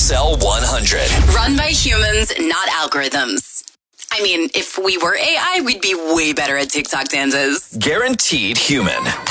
TSL 100. Run by humans, not algorithms. I mean, if we were AI, we'd be way better at TikTok dances. Guaranteed human.